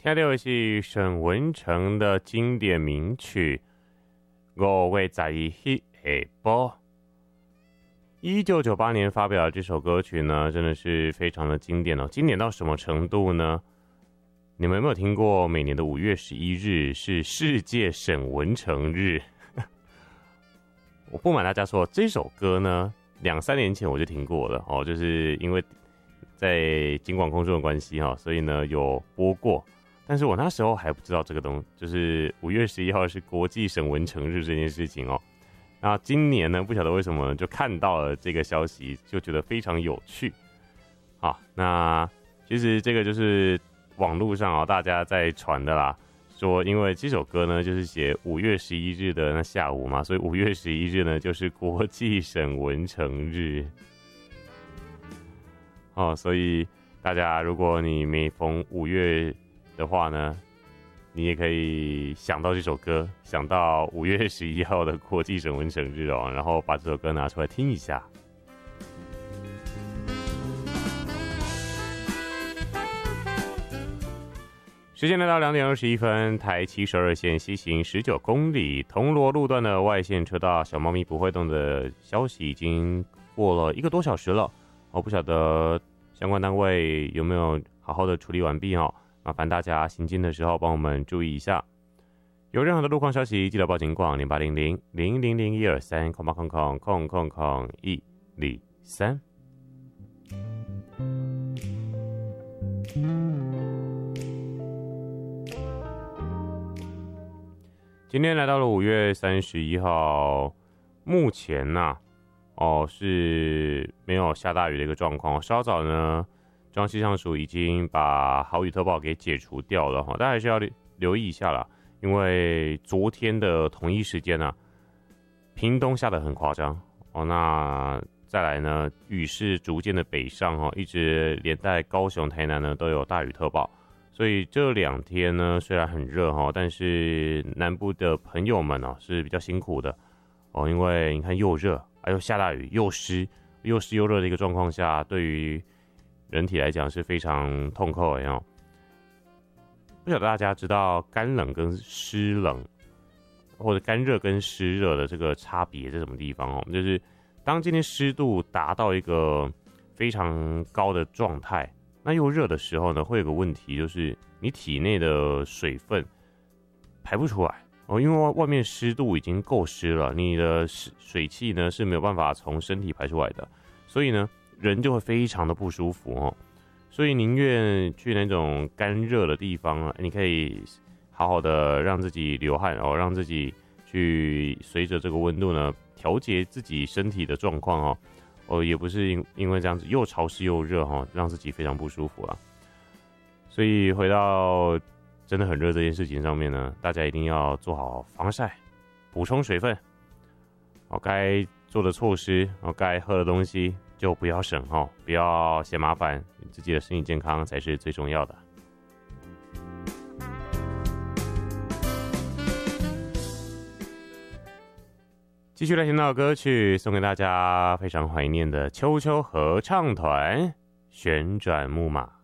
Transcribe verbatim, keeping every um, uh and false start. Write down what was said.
听到的是沈文程的经典名曲《五月十一日下晡》。一九九八年发表的这首歌曲呢，真的是非常的经典哦。经典到什么程度呢？你们有没有听过每年的五月十一日是世界沈文程日？我不瞒大家说，这首歌呢，两三年前我就听过了哦，就是因为在金广空中的关系哈，所以呢有播过。但是我那时候还不知道这个东西，就是五月十一号是国际沈文程日这件事情哦。那今年呢，不晓得为什么就看到了这个消息，就觉得非常有趣。好，那其实这个就是网络上哦大家在传的啦，说因为这首歌呢就是写五月十一日的那下午嘛，所以五月十一日呢就是国际沈文程日。哦，所以大家如果你每逢五月的话呢，你也可以想到这首歌，想到五月十一号的国际沈文程日哦，然后把这首歌拿出来听一下。时间来到两点二十一分，台七十二线西行十九公里，铜锣路段的外线车道小猫咪不会动的消息已经过了一个多小时了。我不晓得相关单位有没有好好的处理完毕哦。麻烦大家行进的时候帮我们注意一下，有任何的路况消息记得报警广零八零零零零零一二三空八空空空空空一零三。今天来到了五月三十一号，目前呐、啊，哦是没有下大雨的一个状况，稍早呢。中央气象署已经把豪雨特报给解除掉了哈，大家还是要留意一下啦，因为昨天的同一时间啊，屏东下得很夸张哦，那再来呢，雨势逐渐的北上哈，一直连带高雄、台南呢都有大雨特报，所以这两天呢虽然很热哈，但是南部的朋友们哦是比较辛苦的哦，因为你看又热，还有下大雨，又湿，又湿又热的一个状况下，对于人体来讲是非常痛苦的哦。不晓得大家知道干冷跟湿冷，或者干热跟湿热的这个差别在什么地方哦？就是当今天湿度达到一个非常高的状态，那又热的时候呢，会有个问题，就是你体内的水分排不出来哦，因为外面湿度已经够湿了，你的水汽呢是没有办法从身体排出来的，所以呢。人就会非常的不舒服哦，所以宁愿去那种干热的地方啊，你可以好好的让自己流汗哦，让自己去随着这个温度呢调节自己身体的状况哦，哦也不是因因为这样子又潮湿又热哈、哦，让自己非常不舒服啦。所以回到真的很热这件事情上面呢，大家一定要做好防晒，补充水分，哦该做的措施，哦该喝的东西。就不要省哦，不要嫌麻烦，你自己的身体健康才是最重要的。继续来听到歌曲，送给大家非常怀念的秋秋合唱团《旋转木马》。